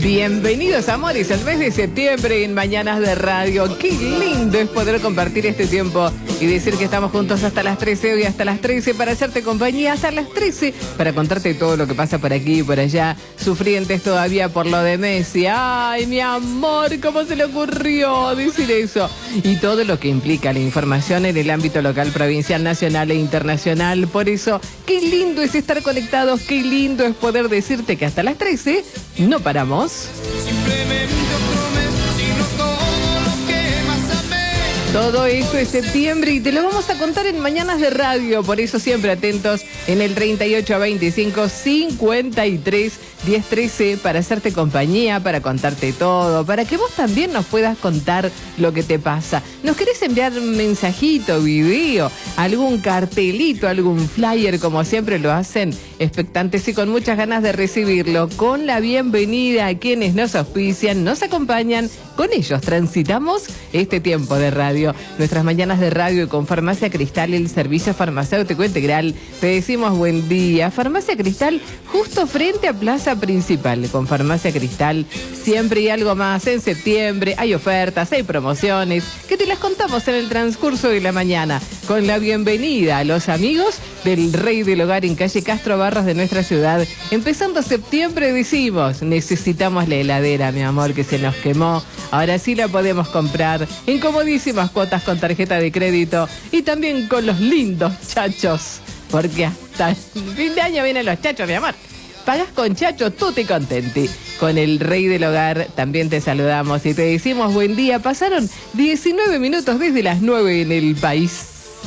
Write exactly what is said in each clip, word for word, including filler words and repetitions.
Bienvenidos, amores, al mes de septiembre en Mañanas de Radio. Qué lindo es poder compartir este tiempo y decir que estamos juntos hasta las trece, hoy hasta las trece, para hacerte compañía hasta las trece, para contarte todo lo que pasa por aquí y por allá, sufrientes todavía por lo de Messi. Ay, mi amor, ¿cómo se le ocurrió decir eso? Y todo lo que implica la información en el ámbito local, provincial, nacional e internacional. Por eso, qué lindo es estar conectados, qué lindo es poder decirte que hasta las trece no paramos. Simplemente otro mes, sino todo lo que más amé. Todo eso es septiembre y te lo vamos a contar en Mañanas de Radio. Por eso siempre atentos en el treinta y ocho veinticinco cincuenta y tres diez trece para hacerte compañía, para contarte todo, para que vos también nos puedas contar lo que te pasa. ¿Nos querés enviar un mensajito, video, algún cartelito, algún flyer, como siempre lo hacen, expectantes y con muchas ganas de recibirlo? Con la bienvenida a quienes nos auspician, nos acompañan, con ellos transitamos este tiempo de radio. Nuestras Mañanas de Radio y con Farmacia Cristal, el servicio farmacéutico integral. Te decimos buen día. Farmacia Cristal, justo frente a Plaza Principal. Con Farmacia Cristal siempre hay algo más. En septiembre hay ofertas, hay promociones que te las contamos en el transcurso de la mañana, con la bienvenida a los amigos del Rey del Hogar en calle Castro Barros de nuestra ciudad. Empezando septiembre decimos, necesitamos la heladera, mi amor, que se nos quemó. Ahora sí la podemos comprar en comodísimas cuotas con tarjeta de crédito y también con los lindos chachos, porque hasta el fin de año vienen los chachos, mi amor. Pagás con chacho, tutti contenti. Con el Rey del Hogar también te saludamos y te decimos buen día. Pasaron diecinueve minutos desde las nueve en el país.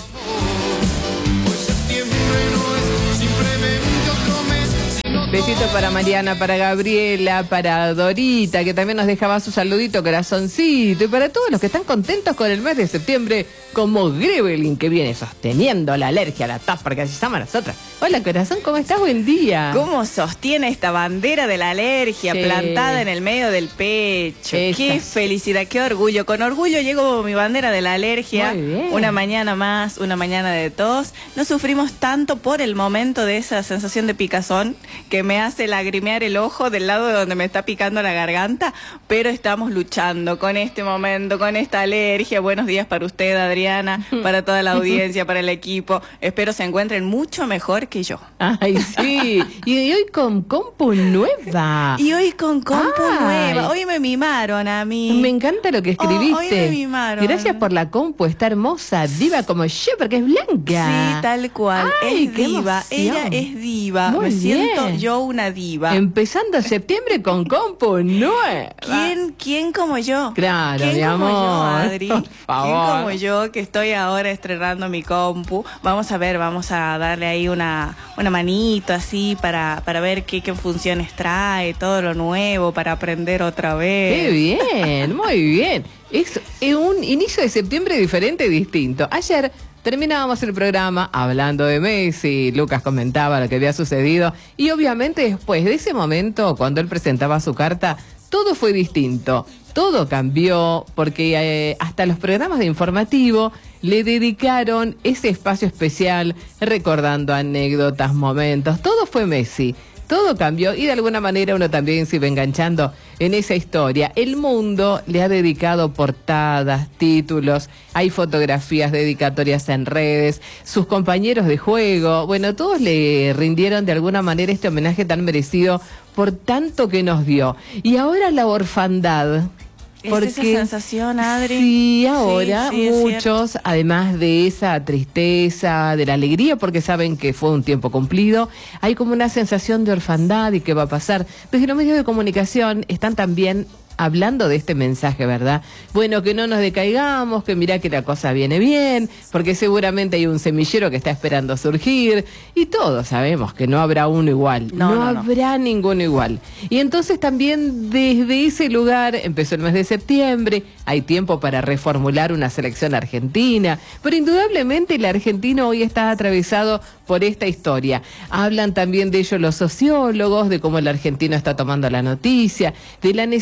Besito para Mariana, para Gabriela, para Dorita, que también nos dejaba su saludito, corazoncito, y para todos los que están contentos con el mes de septiembre, como Grevelin, que viene sosteniendo la alergia a la tos, porque así estamos nosotras. Hola, corazón, ¿cómo estás? Buen día. ¿Cómo sostiene esta bandera de la alergia sí. plantada en el medio del pecho? Esa. Qué felicidad, qué orgullo. Con orgullo llego mi bandera de la alergia. Muy bien. Una mañana más, una mañana de tos. No sufrimos tanto por el momento de esa sensación de picazón que me hace lagrimear el ojo del lado de donde me está picando la garganta, pero estamos luchando con este momento, con esta alergia. Buenos días para usted, Adriana, para toda la audiencia, para el equipo. Espero se encuentren mucho mejor que yo. Ay, sí. Y hoy con compu nueva. Y hoy con compu Ay. nueva. Hoy me mimaron a mí. Me encanta lo que escribiste. Oh, hoy me mimaron. Gracias por la compu, está hermosa, diva como yo, porque es blanca. Sí, tal cual. Ay, es qué diva. emoción. Ella es diva. Muy me bien. siento yo una diva. Empezando septiembre con compu nueva. ¿Quién, quién como yo? Claro, ¿Quién mi como amor. yo, Adri? Por favor. ¿Quién como yo que estoy ahora estrenando mi compu? Vamos a ver, vamos a darle ahí una, una manito así para, para ver qué, qué funciones trae, todo lo nuevo, para aprender otra vez. Qué bien, muy bien. Es un inicio de septiembre diferente y distinto. Ayer terminábamos el programa hablando de Messi, Lucas comentaba lo que había sucedido y obviamente después de ese momento, cuando él presentaba su carta, todo fue distinto, todo cambió porque eh, hasta los programas de informativo le dedicaron ese espacio especial recordando anécdotas, momentos, todo fue Messi. Todo cambió y de alguna manera uno también se iba enganchando en esa historia. El Mundo le ha dedicado portadas, títulos, hay fotografías dedicatorias en redes, sus compañeros de juego, bueno, todos le rindieron de alguna manera este homenaje tan merecido por tanto que nos dio. Y ahora la orfandad. Porque, ¿es esa sensación, Adri? Sí, ahora sí, sí, muchos, además de esa tristeza, de la alegría, porque saben que fue un tiempo cumplido, hay como una sensación de orfandad y qué va a pasar. Desde los medios de comunicación están también hablando de este mensaje, ¿verdad? Bueno, que no nos decaigamos, que mirá que la cosa viene bien, porque seguramente hay un semillero que está esperando surgir, y todos sabemos que no habrá uno igual, no, no, no habrá no. ninguno igual. Y entonces también desde ese lugar empezó el mes de septiembre, hay tiempo para reformular una selección argentina, pero indudablemente el argentino hoy está atravesado por esta historia. Hablan también de ello los sociólogos, de cómo el argentino está tomando la noticia, de la necesidad que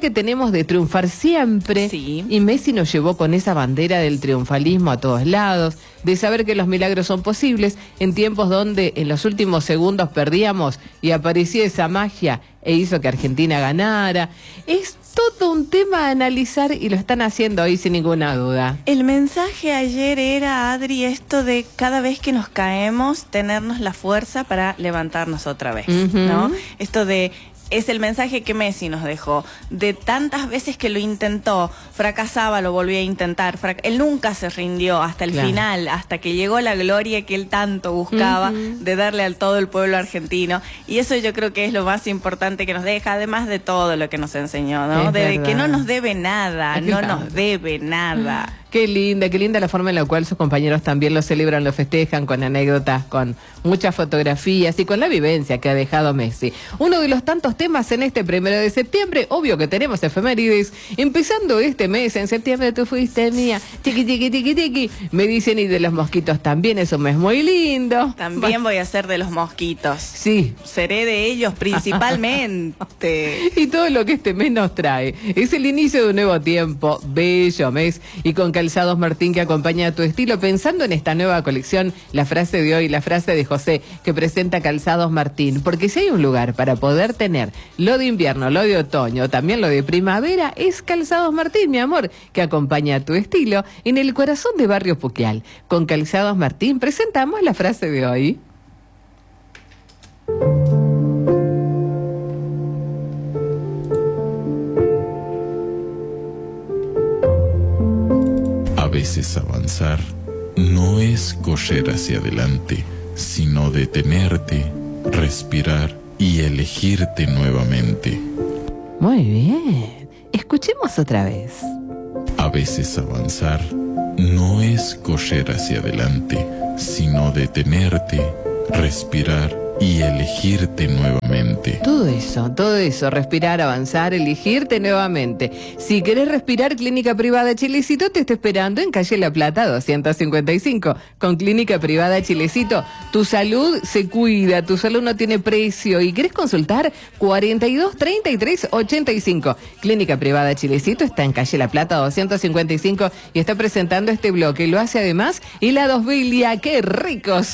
que tenemos de triunfar siempre. Sí. Y Messi nos llevó con esa bandera del triunfalismo a todos lados, de saber que los milagros son posibles en tiempos donde en los últimos segundos perdíamos y aparecía esa magia e hizo que Argentina ganara. Es todo un tema a analizar y lo están haciendo hoy sin ninguna duda. El mensaje ayer era, Adri, esto de cada vez que nos caemos, tenernos la fuerza para levantarnos otra vez, Uh-huh. ¿no? Esto de... Es el mensaje que Messi nos dejó. De tantas veces que lo intentó, fracasaba, lo volvía a intentar. Frac- él nunca se rindió hasta el Claro. final, hasta que llegó la gloria que él tanto buscaba, Uh-huh. de darle a todo el pueblo argentino. Y eso yo creo que es lo más importante que nos deja, además de todo lo que nos enseñó, ¿no? Es De verdad. que no nos debe nada, no Claro. nos debe nada. Qué linda, qué linda la forma en la cual sus compañeros también lo celebran, lo festejan con anécdotas, con muchas fotografías y con la vivencia que ha dejado Messi. Uno de los tantos temas en este primero de septiembre, obvio que tenemos efemérides, empezando este mes, en septiembre tú fuiste mía, chiqui, chiqui, chiqui, chiqui, me dicen, y de los mosquitos también, es un mes muy lindo. También voy a ser de los mosquitos. Sí. Seré de ellos principalmente. Y todo lo que este mes nos trae. Es el inicio de un nuevo tiempo, bello mes, y con Calzados Martín que acompaña a tu estilo, pensando en esta nueva colección, la frase de hoy, la frase de José, que presenta Calzados Martín, porque si hay un lugar para poder tener lo de invierno, lo de otoño, también lo de primavera, es Calzados Martín, mi amor, que acompaña a tu estilo en el corazón de Barrio Puquial. Con Calzados Martín presentamos la frase de hoy. A veces avanzar no es correr hacia adelante, sino detenerte, respirar y elegirte nuevamente. Muy bien. Escuchemos otra vez. A veces avanzar no es correr hacia adelante, sino detenerte, respirar y elegirte nuevamente. Todo eso, todo eso, respirar, avanzar, elegirte nuevamente. Si querés respirar, Clínica Privada Chilecito te está esperando en Calle La Plata doscientos cincuenta y cinco. Con Clínica Privada Chilecito, tu salud se cuida, tu salud no tiene precio. ¿Y querés consultar? cuarenta y dos, treinta y tres, ochenta y cinco. Clínica Privada Chilecito está en Calle La Plata doscientos cincuenta y cinco y está presentando este bloque. Lo hace además Helados Bilia. ¡Qué ricos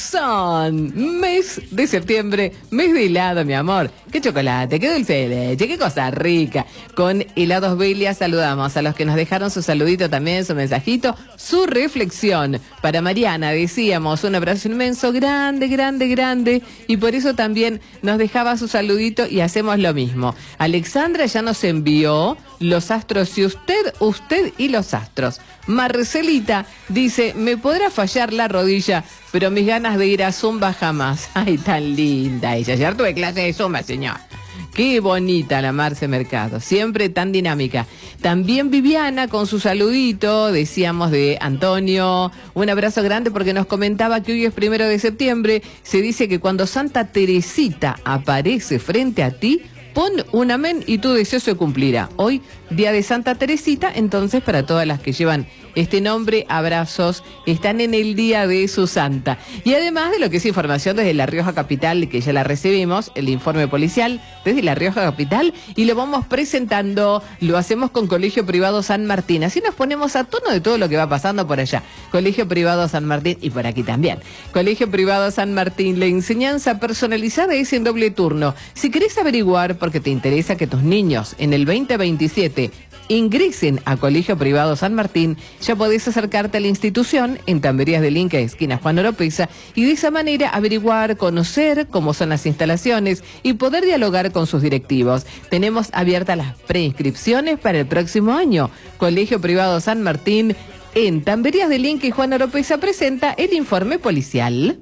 son! Mes de septiembre, mes de helado, mi amor. ¡Qué chocolate, qué dulce de leche, qué cosa rica! Con Helados Bilia saludamos a los que nos dejaron su saludito también, su mensajito, su reflexión. Para Mariana decíamos un abrazo inmenso, grande, grande, grande. Y por eso también nos dejaba su saludito y hacemos lo mismo. Alexandra ya nos envió los astros y usted, usted y los astros. Marcelita dice, me podrá fallar la rodilla, pero mis ganas de ir a Zumba jamás. Ay, tan linda ella. Ayer tuve clase de Zumba, señor. Qué bonita la Marce Mercado, siempre tan dinámica. También Viviana con su saludito, decíamos de Antonio, un abrazo grande porque nos comentaba que hoy es primero de septiembre, se dice que cuando Santa Teresita aparece frente a ti, pon un amén y tu deseo se cumplirá. Hoy, día de Santa Teresita, entonces para todas las que llevan este nombre, abrazos, están en el día de su santa. Y además de lo que es información desde La Rioja Capital, que ya la recibimos, el informe policial desde La Rioja Capital, y lo vamos presentando, lo hacemos con Colegio Privado San Martín. Así nos ponemos a tono de todo lo que va pasando por allá. Colegio Privado San Martín y por aquí también. Colegio Privado San Martín, la enseñanza personalizada es en doble turno. Si querés averiguar porque te interesa que tus niños en el veinte veintisiete ingresen a Colegio Privado San Martín, ya podés acercarte a la institución en Tamberías del Inca, esquina Juan Oropesa, y de esa manera averiguar, conocer cómo son las instalaciones y poder dialogar con sus directivos. Tenemos abiertas las preinscripciones para el próximo año. Colegio Privado San Martín en Tamberías del Inca y Juan Oropesa presenta el informe policial.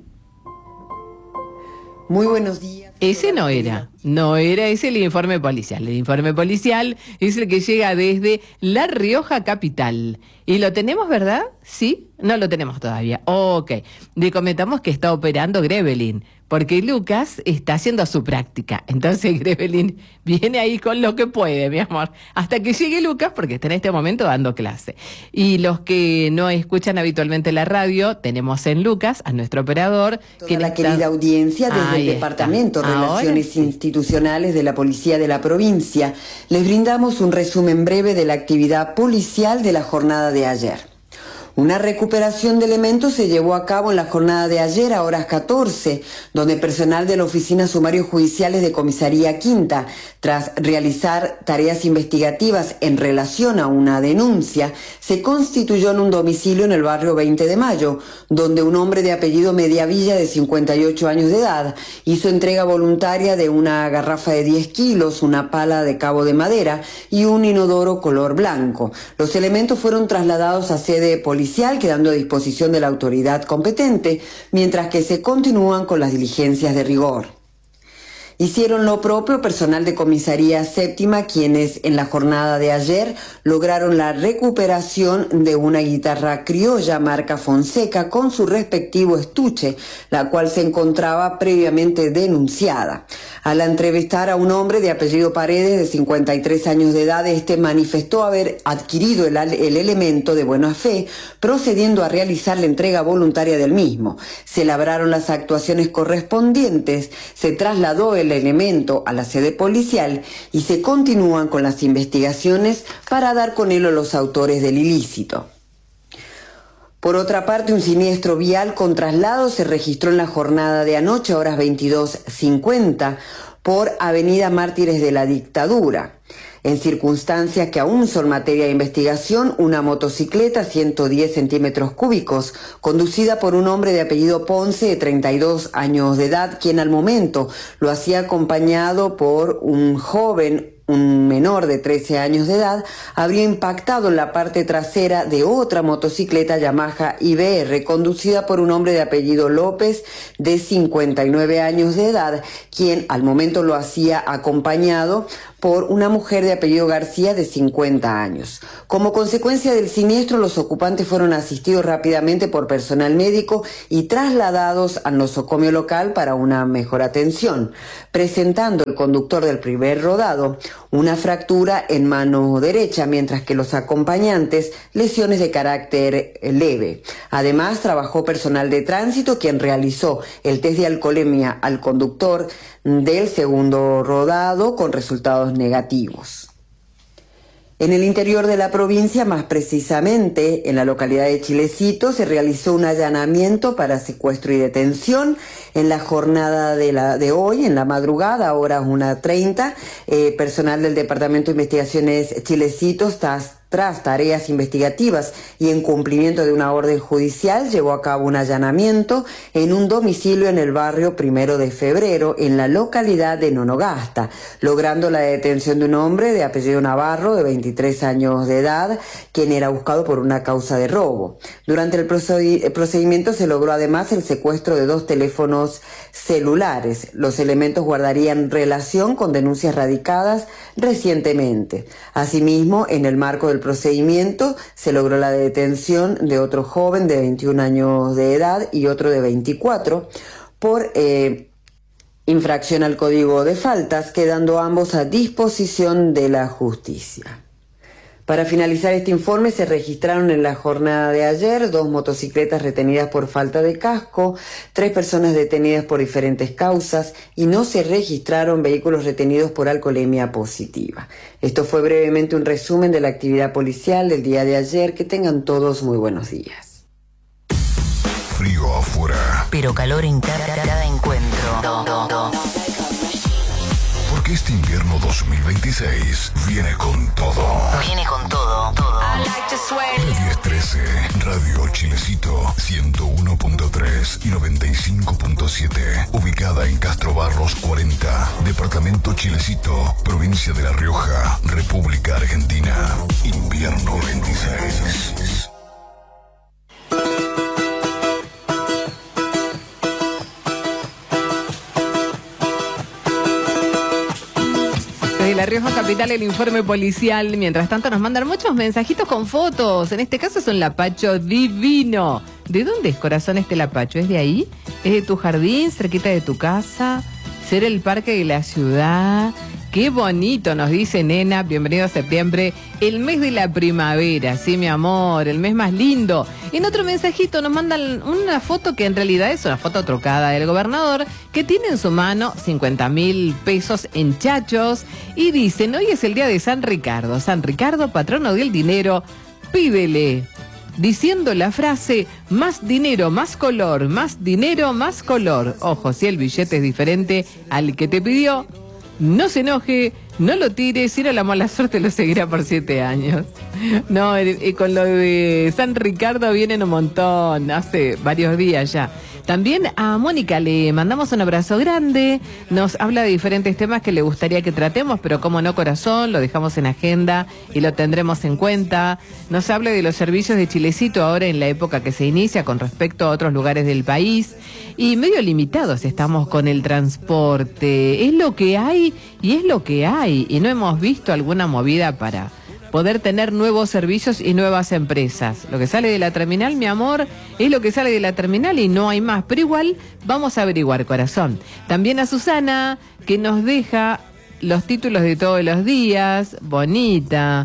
Muy buenos días. Ese no era, no era ese el informe policial. El informe policial es el que llega desde La Rioja Capital. Y lo tenemos, ¿verdad? ¿Sí? No lo tenemos todavía. Ok. Le comentamos que está operando Grevelin. porque Lucas está haciendo su práctica. Entonces Grevelin viene ahí con lo que puede, mi amor, hasta que llegue Lucas, porque está en este momento dando clase. Y los que no escuchan habitualmente la radio, tenemos en Lucas a nuestro operador. Toda la está... querida audiencia desde ahí el Departamento de Relaciones sí. Institucionales de la Policía de la Provincia, les brindamos un resumen breve de la actividad policial de la jornada de ayer. Una recuperación de elementos se llevó a cabo en la jornada de ayer a horas catorce, donde personal de la Oficina Sumarios Judiciales de Comisaría Quinta, tras realizar tareas investigativas en relación a una denuncia, se constituyó en un domicilio en el barrio veinte de mayo, donde un hombre de apellido Mediavilla, de cincuenta y ocho años de edad, hizo entrega voluntaria de una garrafa de diez kilos, una pala de cabo de madera y un inodoro color blanco. Los elementos fueron trasladados a sede policial, quedando a disposición de la autoridad competente, mientras que se continúan con las diligencias de rigor. Hicieron lo propio personal de Comisaría Séptima, quienes en la jornada de ayer lograron la recuperación de una guitarra criolla marca Fonseca con su respectivo estuche, la cual se encontraba previamente denunciada. Al entrevistar a un hombre de apellido Paredes, de cincuenta y tres años de edad, este manifestó haber adquirido el, el elemento de buena fe, procediendo a realizar la entrega voluntaria del mismo. Se labraron las actuaciones correspondientes, se trasladó el elemento a la sede policial y se continúan con las investigaciones para dar con él a los autores del ilícito. Por otra parte, un siniestro vial con traslado se registró en la jornada de anoche a horas veintidós cincuenta por Avenida Mártires de la Dictadura. En circunstancias que aún son materia de investigación, una motocicleta ciento diez centímetros cúbicos, conducida por un hombre de apellido Ponce, de treinta y dos años de edad, quien al momento lo hacía acompañado por un joven, un menor de trece años de edad, habría impactado en la parte trasera de otra motocicleta Yamaha I B R, conducida por un hombre de apellido López, de cincuenta y nueve años de edad, quien al momento lo hacía acompañado por una mujer de apellido García, de cincuenta años. Como consecuencia del siniestro, los ocupantes fueron asistidos rápidamente por personal médico y trasladados al nosocomio local para una mejor atención, presentando el conductor del primer rodado una fractura en mano derecha, mientras que los acompañantes lesiones de carácter leve. Además, trabajó personal de tránsito, quien realizó el test de alcoholemia al conductor del segundo rodado con resultados negativos. En el interior de la provincia, más precisamente en la localidad de Chilecito, se realizó un allanamiento para secuestro y detención en la jornada de, la, de hoy, en la madrugada, a horas una treinta. Eh, personal del Departamento de Investigaciones Chilecito, tras, tras tareas investigativas y en cumplimiento de una orden judicial, llevó a cabo un allanamiento en un domicilio en el barrio Primero de Febrero, en la localidad de Nonogasta, logrando la detención de un hombre de apellido Navarro, de veintitrés años de edad, quien era buscado por una causa de robo. Durante el procedimiento se logró además el secuestro de dos teléfonos celulares. Los elementos guardarían relación con denuncias radicadas recientemente. Asimismo, en el marco del procedimiento se logró la detención de otro joven de veintiún años de edad y otro de veinticuatro por eh, infracción al Código de Faltas, quedando ambos a disposición de la justicia. Para finalizar este informe, se registraron en la jornada de ayer dos motocicletas retenidas por falta de casco, tres personas detenidas por diferentes causas y no se registraron vehículos retenidos por alcoholemia positiva. Esto fue brevemente un resumen de la actividad policial del día de ayer. Que tengan todos muy buenos días. Frío afuera, pero calor en cada, cada encuentro. Do, do, do. Porque este invierno dos mil veintiséis viene con todo. Viene con todo, todo. diez trece, Radio Chilecito, ciento uno punto tres y noventa y cinco punto siete. Ubicada en Castro Barros cuarenta, Departamento Chilecito, Provincia de La Rioja, República Argentina. Invierno veintiséis. De La Rioja Capital, el informe policial. Mientras tanto nos mandan muchos mensajitos con fotos. En este caso es un lapacho divino. ¿De dónde es, corazón, este lapacho? ¿Es de ahí? ¿Es de tu jardín, cerquita de tu casa? ¿Será el parque de la ciudad? Qué bonito, nos dice Nena, bienvenido a septiembre, el mes de la primavera, sí, mi amor, el mes más lindo. En otro mensajito nos mandan una foto que en realidad es una foto trocada del gobernador, que tiene en su mano cincuenta mil pesos en chachos, y dicen, hoy es el día de San Ricardo, San Ricardo, patrono del dinero, pídele, diciendo la frase, más dinero, más color, más dinero, más color. Ojo, si el billete es diferente al que te pidió, no se enoje, no lo tire, si no la mala suerte lo seguirá por siete años. No, y con lo de San Ricardo vienen un montón, hace varios días ya. También a Mónica le mandamos un abrazo grande, nos habla de diferentes temas que le gustaría que tratemos, pero como no, corazón, lo dejamos en agenda y lo tendremos en cuenta. Nos habla de los servicios de Chilecito ahora en la época que se inicia con respecto a otros lugares del país, y medio limitados estamos con el transporte. Es lo que hay y es lo que hay, y no hemos visto alguna movida para poder tener nuevos servicios y nuevas empresas. Lo que sale de la terminal, mi amor, es lo que sale de la terminal y no hay más. Pero igual vamos a averiguar, corazón. También a Susana, que nos deja los títulos de todos los días, bonita,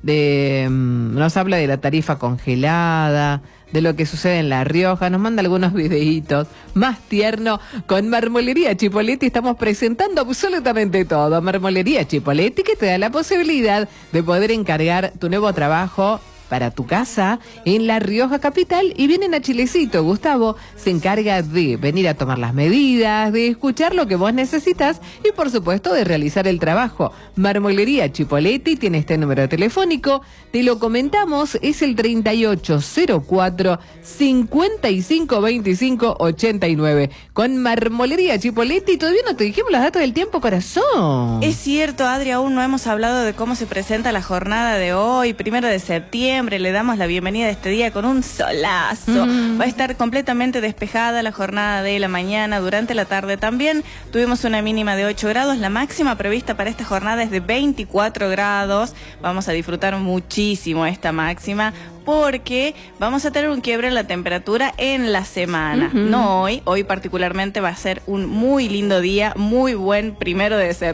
de, nos habla de la tarifa congelada, de lo que sucede en La Rioja, nos manda algunos videitos más tierno. Con Marmolería Chipoletti estamos presentando absolutamente todo. Marmolería Chipoletti, que te da la posibilidad de poder encargar tu nuevo trabajo para tu casa en La Rioja capital, y vienen a Chilecito. Gustavo se encarga de venir a tomar las medidas, de escuchar lo que vos necesitas y por supuesto de realizar el trabajo. Marmolería Chipoletti tiene este número telefónico, te lo comentamos, es el treinta y ocho cero cuatro, cincuenta y cinco veinticinco ochenta y nueve. Con Marmolería Chipoletti todavía no te dijimos los datos del tiempo, corazón. Es cierto, Adri, aún no hemos hablado de cómo se presenta la jornada de hoy, primero de septiembre. Le damos la bienvenida a este día con un solazo. Mm. Va a estar completamente despejada la jornada de la mañana. Durante la tarde también tuvimos una mínima de ocho grados. La máxima prevista para esta jornada es de veinticuatro grados. Vamos a disfrutar muchísimo esta máxima, porque vamos a tener un quiebre en la temperatura en la semana. Uh-huh. No hoy, hoy particularmente va a ser un muy lindo día, muy buen primero de septiembre.